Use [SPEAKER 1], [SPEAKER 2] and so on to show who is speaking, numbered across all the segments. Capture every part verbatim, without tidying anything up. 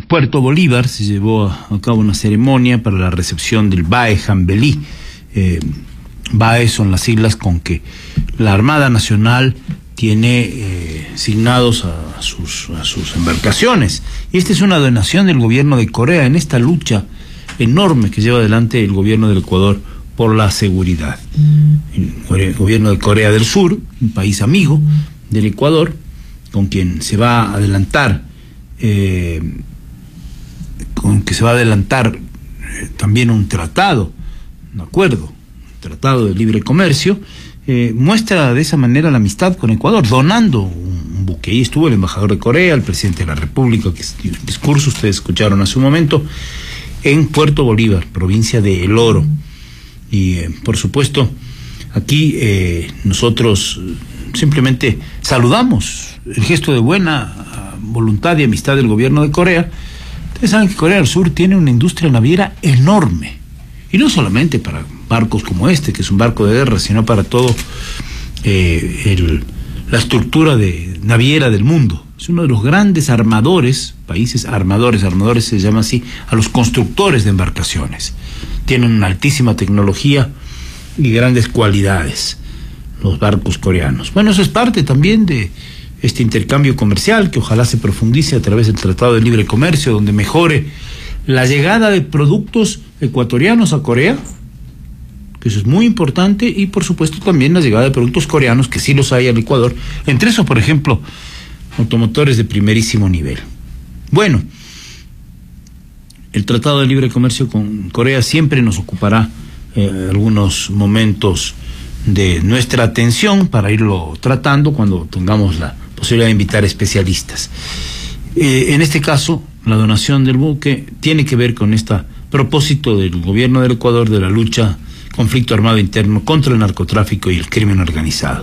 [SPEAKER 1] Puerto Bolívar se llevó a cabo una ceremonia para la recepción del B A E Jambelí. Eh, B A E son las siglas con que la Armada Nacional tiene eh, asignados a sus, a sus embarcaciones. Y esta es una donación del gobierno de Corea en esta lucha enorme que lleva adelante el gobierno del Ecuador por la seguridad. El gobierno de Corea del Sur, un país amigo del Ecuador, con quien se va a adelantar, eh, con que se va a adelantar eh, también un tratado, un acuerdo, un tratado de libre comercio, eh, muestra de esa manera la amistad con Ecuador, donando un, un buque. Ahí estuvo el embajador de Corea, el presidente de la República, que el discurso ustedes escucharon hace un momento, en Puerto Bolívar, provincia de El Oro. Y eh, por supuesto, aquí eh, nosotros simplemente saludamos el gesto de buena voluntad y amistad del gobierno de Corea. Ustedes saben que Corea del Sur tiene una industria naviera enorme, y no solamente para barcos como este, que es un barco de guerra, sino para todo eh, el, la estructura de naviera del mundo. Es uno de los grandes armadores, países armadores, armadores se llama así, a los constructores de embarcaciones. Tienen una altísima tecnología y grandes cualidades los barcos coreanos. Bueno, eso es parte también de este intercambio comercial que ojalá se profundice a través del Tratado de Libre Comercio, donde mejore la llegada de productos ecuatorianos a Corea, que eso es muy importante, y por supuesto también la llegada de productos coreanos, que sí los hay al Ecuador, entre esos, por ejemplo, automotores de primerísimo nivel. Bueno, el Tratado de Libre Comercio con Corea siempre nos ocupará eh, algunos momentos de nuestra atención para irlo tratando cuando tengamos la posibilidad de invitar especialistas. Eh, en este caso, la donación del buque tiene que ver con este propósito del gobierno del Ecuador de la lucha, conflicto armado interno contra el narcotráfico y el crimen organizado.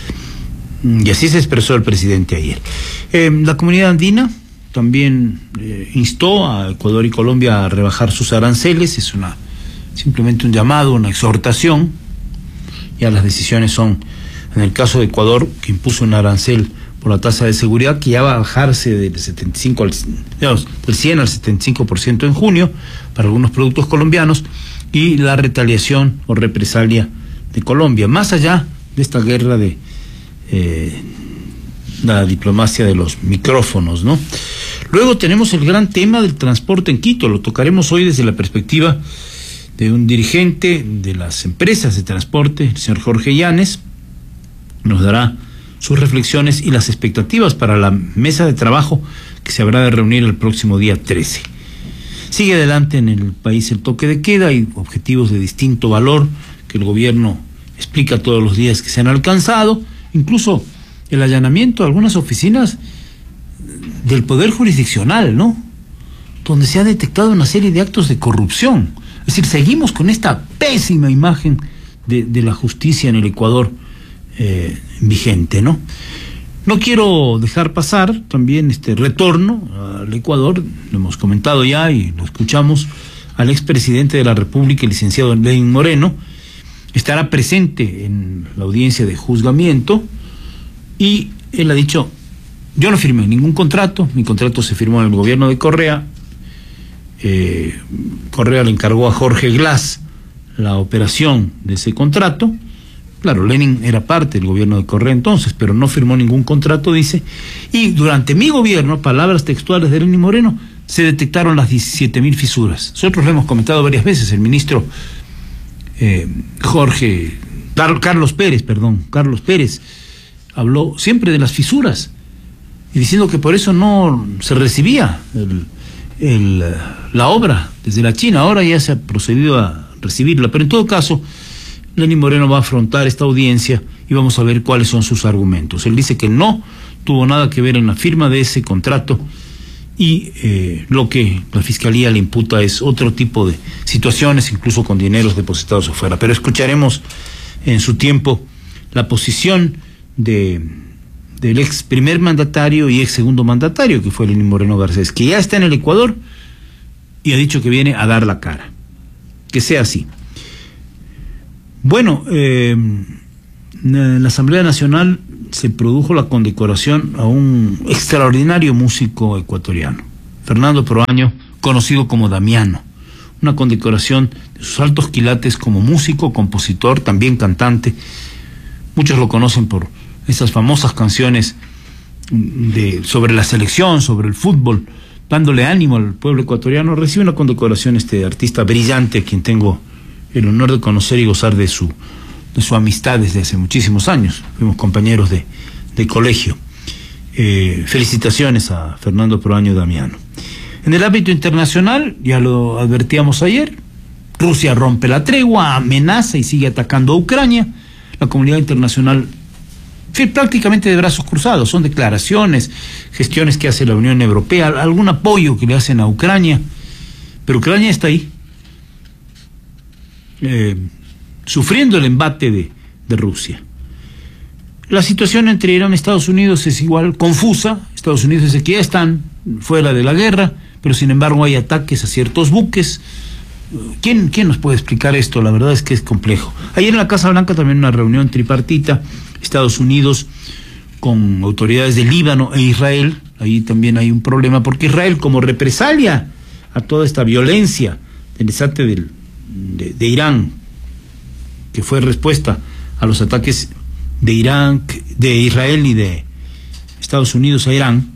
[SPEAKER 1] Y así se expresó el presidente ayer. Eh, la comunidad andina también eh, instó a Ecuador y Colombia a rebajar sus aranceles. Es una simplemente un llamado, una exhortación. Ya las decisiones son, en el caso de Ecuador, que impuso un arancel por la tasa de seguridad, que ya va a bajarse del setenta y cinco al, digamos, del cien al setenta y cinco por ciento en junio para algunos productos colombianos, y la retaliación o represalia de Colombia, más allá de esta guerra de eh, la diplomacia de los micrófonos, ¿no? Luego tenemos el gran tema del transporte en Quito. Lo tocaremos hoy desde la perspectiva de un dirigente de las empresas de transporte, el señor Jorge Llanes. Nos dará sus reflexiones y las expectativas para la mesa de trabajo que se habrá de reunir el próximo día trece. Sigue adelante en el país el toque de queda y objetivos de distinto valor que el gobierno explica todos los días que se han alcanzado, incluso el allanamiento de algunas oficinas del Poder Jurisdiccional, ¿no?, donde se ha detectado una serie de actos de corrupción. Es decir, seguimos con esta pésima imagen de, de la justicia en el Ecuador eh, vigente, ¿no? No quiero dejar pasar también este retorno al Ecuador, lo hemos comentado ya y lo escuchamos, al expresidente de la República, el licenciado Lenín Moreno. Estará presente en la audiencia de juzgamiento y él ha dicho: yo no firmé ningún contrato, mi contrato se firmó en el gobierno de Correa. Eh, Correa le encargó a Jorge Glass la operación de ese contrato. Claro, Lenin era parte del gobierno de Correa entonces, pero no firmó ningún contrato, dice. Y durante mi gobierno, palabras textuales de Lenín Moreno, se detectaron las diecisiete mil fisuras. Nosotros lo hemos comentado varias veces. El ministro eh, Jorge Carlos Pérez, perdón, Carlos Pérez habló siempre de las fisuras y diciendo que por eso no se recibía el El, la obra desde la China. Ahora ya se ha procedido a recibirla, pero en todo caso Lenín Moreno va a afrontar esta audiencia y vamos a ver cuáles son sus argumentos. Él dice que no tuvo nada que ver en la firma de ese contrato y eh, lo que la Fiscalía le imputa es otro tipo de situaciones, incluso con dineros depositados afuera. Pero escucharemos en su tiempo la posición de del ex primer mandatario y ex segundo mandatario, que fue Lenín Moreno Garcés, que ya está en el Ecuador y ha dicho que viene a dar la cara. Que sea así. Bueno, eh, en la Asamblea Nacional se produjo la condecoración a un extraordinario músico ecuatoriano, Fernando Proaño, conocido como Damiano. Una condecoración de sus altos quilates como músico, compositor, también cantante. Muchos lo conocen por esas famosas canciones de, sobre la selección, sobre el fútbol, dándole ánimo al pueblo ecuatoriano. Recibe una condecoración este artista brillante, a quien tengo el honor de conocer y gozar de su, de su amistad desde hace muchísimos años. Fuimos compañeros de, de colegio. Eh, felicitaciones a Fernando Proaño Damiano. En el ámbito internacional, ya lo advertíamos ayer, Rusia rompe la tregua, amenaza y sigue atacando a Ucrania. La comunidad internacional prácticamente de brazos cruzados, son declaraciones, gestiones que hace la Unión Europea, algún apoyo que le hacen a Ucrania, pero Ucrania está ahí, eh, sufriendo el embate de, de Rusia. La situación entre Irán y Estados Unidos es igual, confusa. Estados Unidos dice que ya están fuera de la guerra, pero sin embargo hay ataques a ciertos buques. ¿Quién, quién nos puede explicar esto? La verdad es que es complejo. Ayer en la Casa Blanca también una reunión tripartita, Estados Unidos con autoridades de Líbano e Israel. Ahí también hay un problema, porque Israel, como represalia a toda esta violencia del desate del, de, de Irán, que fue respuesta a los ataques de Irán, de Israel y de Estados Unidos a Irán,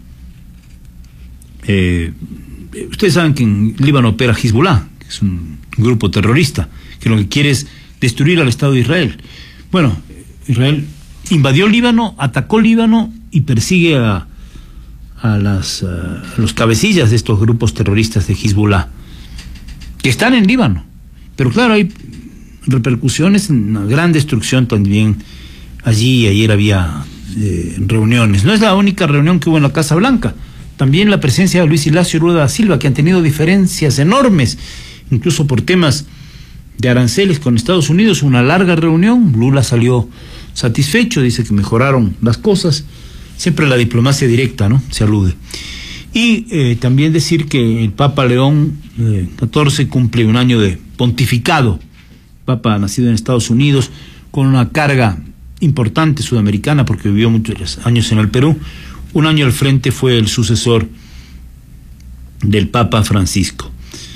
[SPEAKER 1] eh, ustedes saben que en Líbano opera Hezbollah, que es un grupo terrorista, que lo que quiere es destruir al Estado de Israel. Bueno, Israel invadió Líbano, atacó Líbano y persigue a, a, las, a los cabecillas de estos grupos terroristas de Hezbollah, que están en Líbano. Pero claro, hay repercusiones, una gran destrucción también allí. Ayer había eh, reuniones. No es la única reunión que hubo en la Casa Blanca. También la presencia de Luis Ignacio Lula da Silva, que han tenido diferencias enormes, incluso por temas de aranceles con Estados Unidos. Una larga reunión. Lula salió satisfecho, dice que mejoraron las cosas. Siempre la diplomacia directa, ¿no? Se alude. Y eh, también decir que el Papa León eh, catorce cumple un año de pontificado. Papa nacido en Estados Unidos, con una carga importante sudamericana, porque vivió muchos años en el Perú. Un año al frente fue el sucesor del Papa Francisco.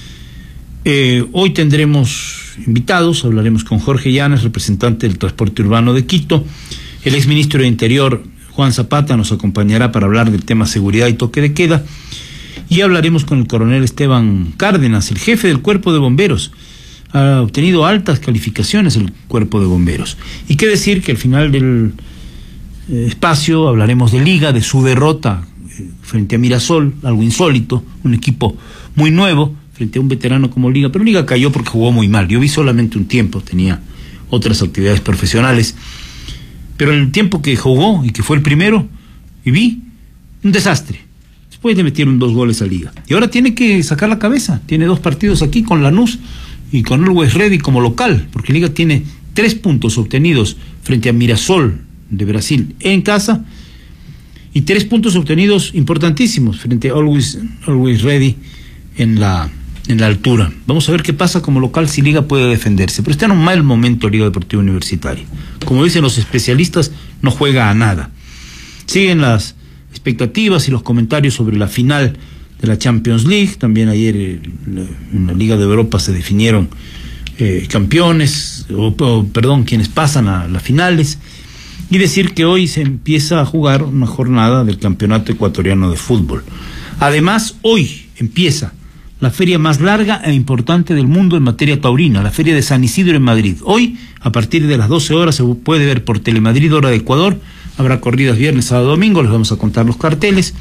[SPEAKER 1] Eh, hoy tendremos invitados, hablaremos con Jorge Llanes, representante del transporte urbano de Quito. El exministro de Interior, Juan Zapata, nos acompañará para hablar del tema seguridad y toque de queda. Y hablaremos con el coronel Esteban Cárdenas, el jefe del Cuerpo de Bomberos. Ha obtenido altas calificaciones el Cuerpo de Bomberos. Y qué decir que al final del eh, espacio hablaremos de Liga, de su derrota eh, frente a Mirasol, algo insólito, un equipo muy nuevo frente a un veterano como Liga, pero Liga cayó porque jugó muy mal. Yo vi solamente un tiempo, tenía otras actividades profesionales, pero en el tiempo que jugó y que fue el primero, y vi un desastre. Después le metieron dos goles a Liga. Y ahora tiene que sacar la cabeza. Tiene dos partidos aquí con Lanús y con Always Ready como local, porque Liga tiene tres puntos obtenidos frente a Mirasol de Brasil en casa y tres puntos obtenidos importantísimos frente a Always, Always Ready en la, en la altura. Vamos a ver qué pasa como local, si Liga puede defenderse, pero está en un mal momento Liga Deportiva Universitaria. Como dicen los especialistas, no juega a nada. Siguen las expectativas y los comentarios sobre la final de la Champions League. También ayer eh, en la Liga de Europa se definieron eh, campeones, o, o perdón, quienes pasan a las finales. Y decir que hoy se empieza a jugar una jornada del Campeonato Ecuatoriano de Fútbol. Además, hoy empieza la feria más larga e importante del mundo en materia taurina, la Feria de San Isidro en Madrid. Hoy, a partir de las doce horas, se puede ver por Telemadrid, hora de Ecuador. Habrá corridas viernes, sábado, domingo, les vamos a contar los carteles.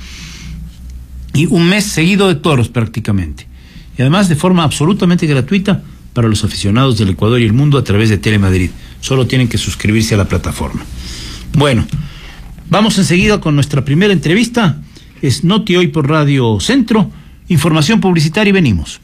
[SPEAKER 1] Y un mes seguido de toros prácticamente. Y además de forma absolutamente gratuita para los aficionados del Ecuador y el mundo a través de Telemadrid. Solo tienen que suscribirse a la plataforma. Bueno, vamos enseguida con nuestra primera entrevista. Es Noti Hoy por Radio Centro. Información publicitaria y venimos.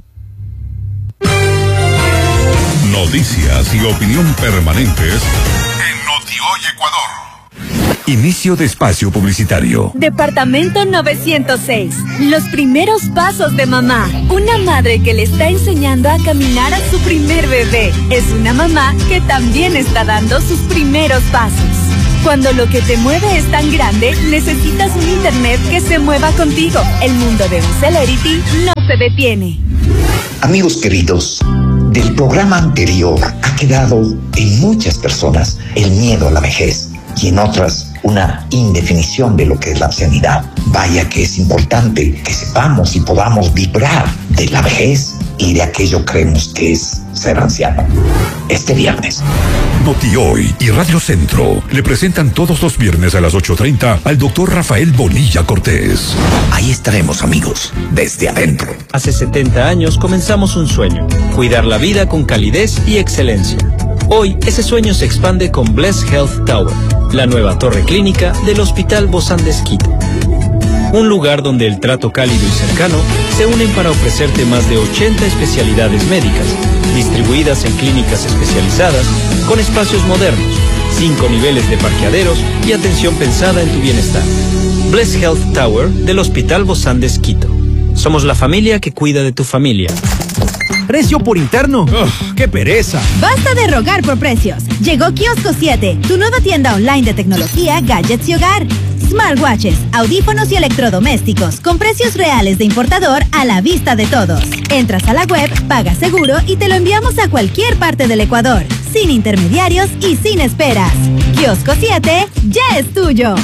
[SPEAKER 2] Noticias y opinión permanentes en Noti Hoy Ecuador. Inicio de espacio publicitario.
[SPEAKER 3] Departamento novecientos seis. Los primeros pasos de mamá. Una madre que le está enseñando a caminar a su primer bebé. Es una mamá que también está dando sus primeros pasos. Cuando lo que te mueve es tan grande, necesitas un internet que se mueva contigo. El mundo de un Celerity no se detiene.
[SPEAKER 4] Amigos queridos, del programa anterior ha quedado en muchas personas el miedo a la vejez y en otras una indefinición de lo que es la ancianidad. Vaya que es importante que sepamos y podamos vibrar de la vejez y de aquello que creemos que es ser anciano. Este viernes,
[SPEAKER 2] Notioy y Radio Centro le presentan todos los viernes a las ocho treinta al doctor Rafael Bonilla Cortés.
[SPEAKER 4] ahí estaremos, amigos, desde adentro.
[SPEAKER 5] Hace setenta años comenzamos un sueño: cuidar la vida con calidez y excelencia. Hoy, ese sueño se expande con Bless Health Tower, la nueva torre clínica del Hospital Bozán de Esquito. Un lugar donde el trato cálido y cercano se unen para ofrecerte más de ochenta especialidades médicas, distribuidas en clínicas especializadas, con espacios modernos, cinco niveles de parqueaderos y atención pensada en tu bienestar. Bless Health Tower del Hospital Bozán de Esquito. Somos la familia que cuida de tu familia.
[SPEAKER 6] ¿Precio por interno? ¡Ugh, qué pereza!
[SPEAKER 7] Basta de rogar por precios. Llegó Kiosco siete, tu nueva tienda online de tecnología, gadgets y hogar. Smartwatches, audífonos y electrodomésticos con precios reales de importador a la vista de todos. Entras a la web, pagas seguro y te lo enviamos a cualquier parte del Ecuador, sin intermediarios y sin esperas. Kiosco siete ya es tuyo.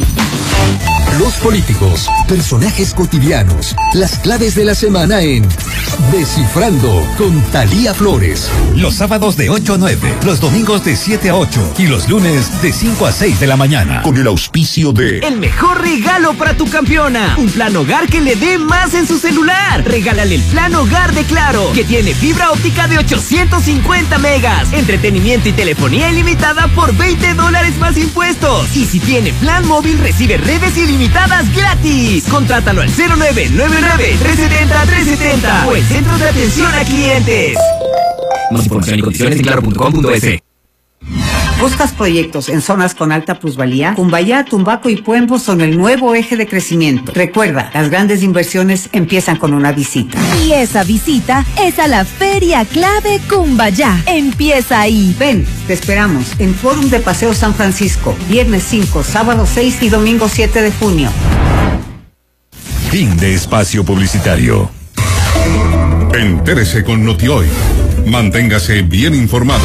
[SPEAKER 8] Los políticos, personajes cotidianos, las claves de la semana en Descifrando con Thalía Flores.
[SPEAKER 2] Los sábados de ocho a nueve, los domingos de siete a ocho y los lunes de cinco a seis de la mañana. Con el auspicio de...
[SPEAKER 6] El mejor regalo para tu campeona. Un plan hogar que le dé más en su celular. Regálale el plan hogar de Claro, que tiene fibra óptica de ochocientos cincuenta megas, entretenimiento y telefonía ilimitada por veinte dólares más impuestos. Y si tiene plan móvil, recibe redes ilimitadas gratis. Contrátalo al cero nueve nueve nueve, tres siete cero, tres siete cero o el Centro de Atención a Clientes.
[SPEAKER 9] Más información y condiciones en claro punto com punto es.
[SPEAKER 10] ¿Buscas proyectos en zonas con alta plusvalía? Cumbayá, Tumbaco y Puembo son el nuevo eje de crecimiento. Recuerda, las grandes inversiones empiezan con una visita.
[SPEAKER 3] Y esa visita es a la Feria Clave Cumbayá. Empieza ahí.
[SPEAKER 10] Ven, te esperamos en Fórum de Paseo San Francisco, viernes cinco, sábado seis y domingo siete de junio.
[SPEAKER 2] Fin de espacio publicitario. Entérese con Notioy. Manténgase bien informado.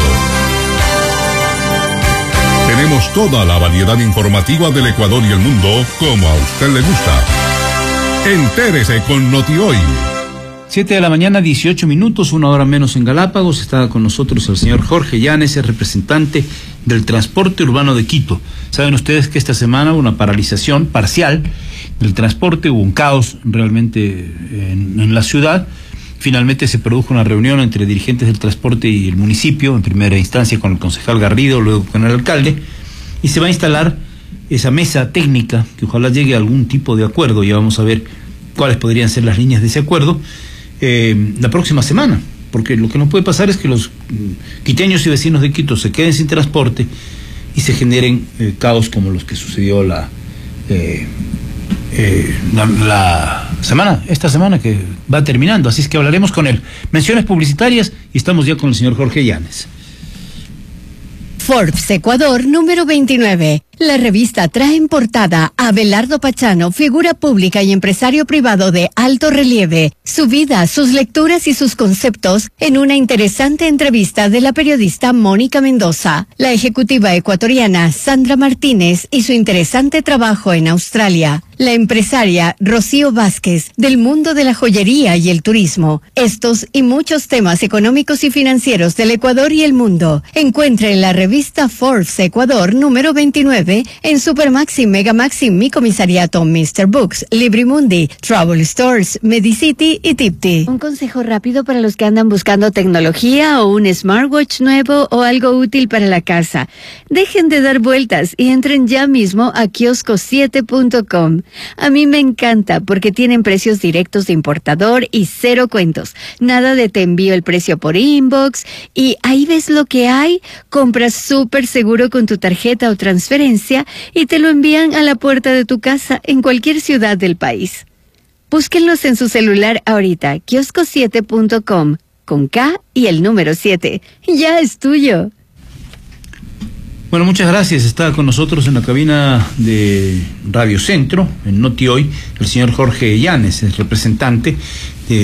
[SPEAKER 2] Tenemos toda la variedad informativa del Ecuador y el mundo como a usted le gusta. Entérese con Notioy.
[SPEAKER 1] Siete de la mañana, dieciocho minutos, una hora menos en Galápagos. Está con nosotros el señor Jorge Llanes, el representante del transporte urbano de Quito. Saben ustedes que esta semana hubo una paralización parcial del transporte, hubo un caos realmente en, en la ciudad. Finalmente se produjo una reunión entre dirigentes del transporte y el municipio, en primera instancia con el concejal Garrido, luego con el alcalde, y se va a instalar esa mesa técnica que ojalá llegue a algún tipo de acuerdo. Ya vamos a ver cuáles podrían ser las líneas de ese acuerdo eh, la próxima semana, porque lo que no puede pasar es que los mm, quiteños y vecinos de Quito se queden sin transporte y se generen eh, caos como los que sucedió la... Eh, Eh, la, la semana, esta semana que va terminando, así es que hablaremos con él. Menciones publicitarias y estamos ya con el señor Jorge Llanes.
[SPEAKER 11] Forbes Ecuador número veintinueve. La revista trae en portada a Abelardo Pachano, figura pública y empresario privado de alto relieve, su vida, sus lecturas y sus conceptos en una interesante entrevista de la periodista Mónica Mendoza, la ejecutiva ecuatoriana Sandra Martínez y su interesante trabajo en Australia, la empresaria Rocío Vázquez del mundo de la joyería y el turismo. Estos y muchos temas económicos y financieros del Ecuador y el mundo encuentre en la revista Forbes Ecuador número veintinueve en Supermaxi, Megamaxi, Mi Comisariato, mister Books, Librimundi, Travel Stores, Medicity y Tipti.
[SPEAKER 12] Un consejo rápido para los que andan buscando tecnología o un smartwatch nuevo o algo útil para la casa. Dejen de dar vueltas y entren ya mismo a kiosco siete punto com. A mí me encanta porque tienen precios directos de importador y cero cuentos. Nada de te envío el precio por inbox y ahí ves lo que hay, compras súper seguro con tu tarjeta o transferencia y te lo envían a la puerta de tu casa en cualquier ciudad del país. Búsquenlos en su celular ahorita, kiosco siete punto com, con K y el número siete. Ya es tuyo.
[SPEAKER 1] Bueno, muchas gracias. Está con nosotros en la cabina de Radio Centro, en Noti Hoy, el señor Jorge Llanes, el representante